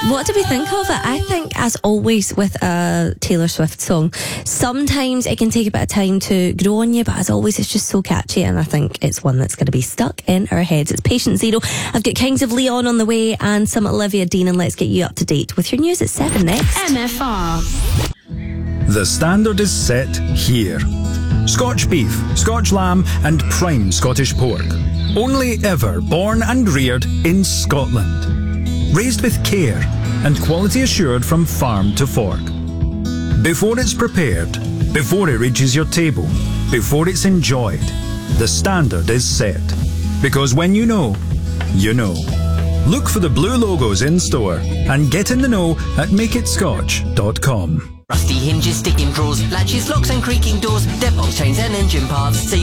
What do we think of it? I think, as always with a Taylor Swift song, sometimes it can take a bit of time to grow on you, but as always, it's just so catchy, and I think it's one that's going to be stuck in our heads. It's Patient Zero. I've got Kings of Leon on the way and some Olivia Dean, and let's get you up to date with your news at 7 next. MFR. The standard is set here. Scotch beef, Scotch lamb and prime Scottish pork. Only ever born and reared in Scotland. Raised with care and quality assured from farm to fork. Before it's prepared, before it reaches your table, before it's enjoyed, the standard is set. Because when you know, you know. Look for the blue logos in store and get in the know at makeitscotch.com. Rusty hinges, sticking drawers, latches, locks and creaking doors, deadbolt chains and engine parts. So